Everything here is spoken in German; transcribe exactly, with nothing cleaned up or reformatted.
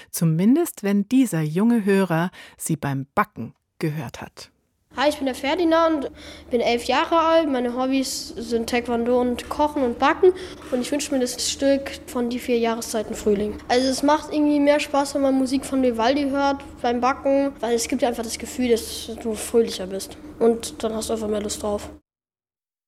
Zumindest, wenn dieser junge Hörer sie beim Backen gehört hat. Hi, ich bin der Ferdinand, bin elf Jahre alt. Meine Hobbys sind Taekwondo und Kochen und Backen. Und ich wünsche mir das Stück von Die vier Jahreszeiten Frühling. Also es macht irgendwie mehr Spaß, wenn man Musik von Vivaldi hört beim Backen. Weil es gibt dir einfach das Gefühl, dass du fröhlicher bist. Und dann hast du einfach mehr Lust drauf.